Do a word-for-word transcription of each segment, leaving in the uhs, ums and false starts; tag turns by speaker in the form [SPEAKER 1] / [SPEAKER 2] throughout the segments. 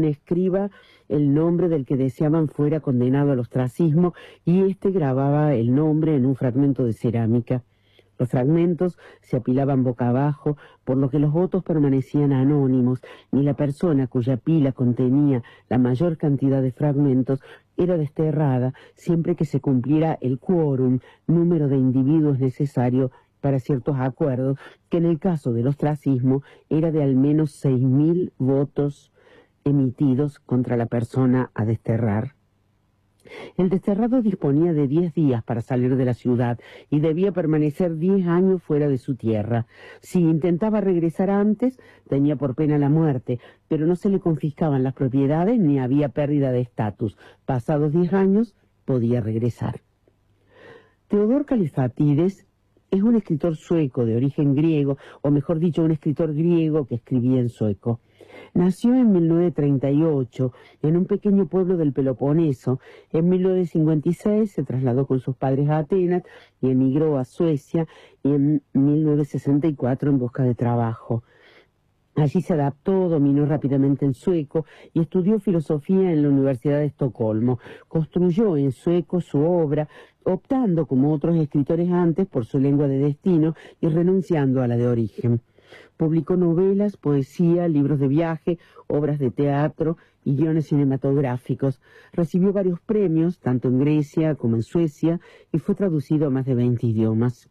[SPEAKER 1] escriba el nombre del que deseaban fuera condenado al ostracismo y éste grababa el nombre en un fragmento de cerámica. Los fragmentos se apilaban boca abajo, por lo que los votos permanecían anónimos, y la persona cuya pila contenía la mayor cantidad de fragmentos era desterrada siempre que se cumpliera el quórum, número de individuos necesario para ciertos acuerdos, que en el caso del ostracismo era de al menos seis mil votos emitidos contra la persona a desterrar. El desterrado disponía de diez días para salir de la ciudad y debía permanecer diez años fuera de su tierra. Si intentaba regresar antes, tenía por pena la muerte, pero no se le confiscaban las propiedades ni había pérdida de estatus. Pasados diez años, podía regresar. Teodor Kallifatides es un escritor sueco de origen griego, o mejor dicho, un escritor griego que escribía en sueco. Nació en mil novecientos treinta y ocho en un pequeño pueblo del Peloponeso. En mil novecientos cincuenta y seis se trasladó con sus padres a Atenas y emigró a Suecia, y en mil novecientos sesenta y cuatro en busca de trabajo. Allí se adaptó, dominó rápidamente el sueco y estudió filosofía en la Universidad de Estocolmo. Construyó en sueco su obra, optando, como otros escritores antes, por su lengua de destino y renunciando a la de origen. Publicó novelas, poesía, libros de viaje, obras de teatro y guiones cinematográficos. Recibió varios premios, tanto en Grecia como en Suecia, y fue traducido a más de veinte idiomas.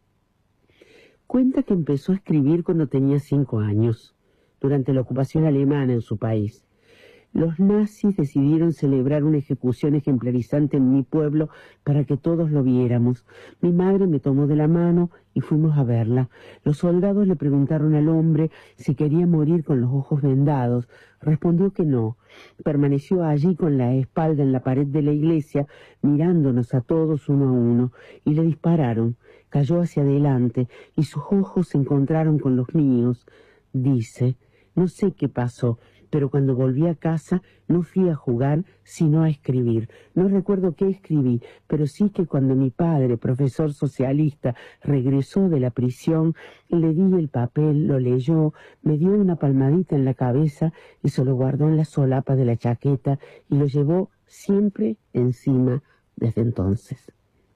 [SPEAKER 1] Cuenta que empezó a escribir cuando tenía cinco años, durante la ocupación alemana en su país. Los nazis decidieron celebrar una ejecución ejemplarizante en mi pueblo para que todos lo viéramos. Mi madre me tomó de la mano y fuimos a verla. Los soldados le preguntaron al hombre si quería morir con los ojos vendados. Respondió que no. Permaneció allí con la espalda en la pared de la iglesia, mirándonos a todos uno a uno, y le dispararon. Cayó hacia adelante y sus ojos se encontraron con los míos. Dice, no sé qué pasó, pero cuando volví a casa no fui a jugar, sino a escribir. No recuerdo qué escribí, pero sí que cuando mi padre, profesor socialista, regresó de la prisión, le di el papel, lo leyó, me dio una palmadita en la cabeza y se lo guardó en la solapa de la chaqueta y lo llevó siempre encima desde entonces.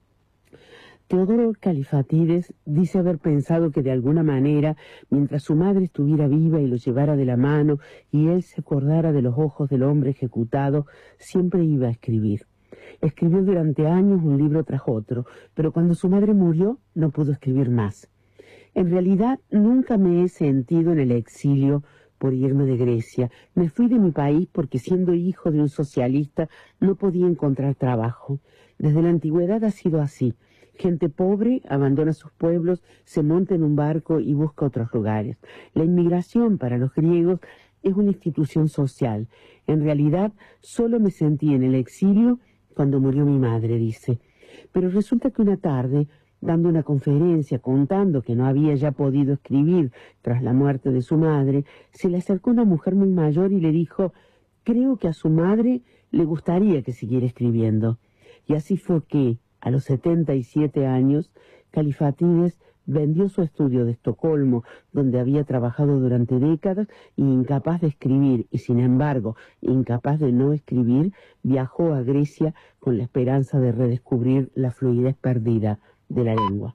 [SPEAKER 1] Teodoro Kallifatides dice haber pensado que de alguna manera, mientras su madre estuviera viva y lo llevara de la mano y él se acordara de los ojos del hombre ejecutado, siempre iba a escribir. Escribió durante años un libro tras otro, pero cuando su madre murió no pudo escribir más. En realidad nunca me he sentido en el exilio por irme de Grecia. Me fui de mi país porque, siendo hijo de un socialista, no podía encontrar trabajo. Desde la antigüedad ha sido así. Gente pobre abandona sus pueblos, se monta en un barco y busca otros lugares. La inmigración para los griegos es una institución social. En realidad, solo me sentí en el exilio cuando murió mi madre, dice. Pero resulta que una tarde, dando una conferencia contando que no había ya podido escribir tras la muerte de su madre, se le acercó una mujer muy mayor y le dijo, creo que a su madre le gustaría que siguiera escribiendo. Y así fue que, a los setenta y siete años, Kallifatides vendió su estudio de Estocolmo, donde había trabajado durante décadas, y incapaz de escribir, y sin embargo, incapaz de no escribir, viajó a Grecia con la esperanza de redescubrir la fluidez perdida de la lengua.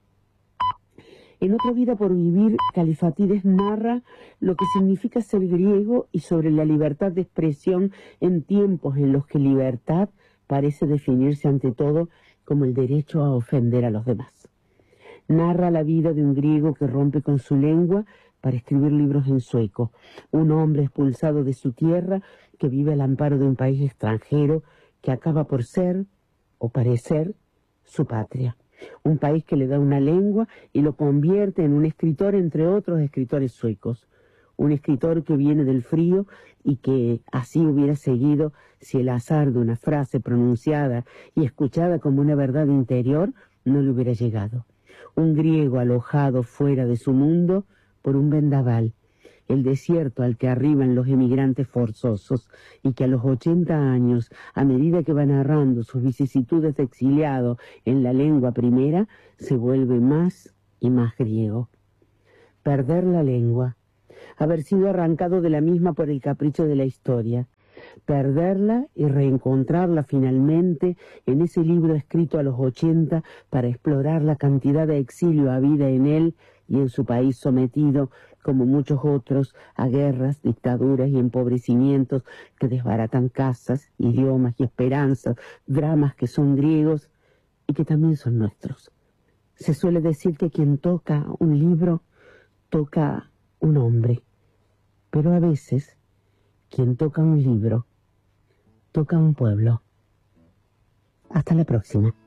[SPEAKER 1] En Otra vida por vivir, Kallifatides narra lo que significa ser griego y sobre la libertad de expresión en tiempos en los que libertad parece definirse ante todo como el derecho a ofender a los demás. Narra la vida de un griego que rompe con su lengua para escribir libros en sueco, un hombre expulsado de su tierra que vive al amparo de un país extranjero que acaba por ser, o parecer, su patria. Un país que le da una lengua y lo convierte en un escritor entre otros escritores suecos. Un escritor que viene del frío y que así hubiera seguido si el azar de una frase pronunciada y escuchada como una verdad interior no le hubiera llegado. Un griego alojado fuera de su mundo por un vendaval, el desierto al que arriban los emigrantes forzosos y que a los ochenta años, a medida que va narrando sus vicisitudes de exiliado en la lengua primera, se vuelve más y más griego. Perder la lengua, haber sido arrancado de la misma por el capricho de la historia, perderla y reencontrarla finalmente en ese libro escrito a los ochenta para explorar la cantidad de exilio habida en él y en su país sometido, como muchos otros, a guerras, dictaduras y empobrecimientos que desbaratan casas, idiomas y esperanzas, dramas que son griegos y que también son nuestros. Se suele decir que quien toca un libro, toca un hombre, pero a veces quien toca un libro, toca un pueblo. Hasta la próxima.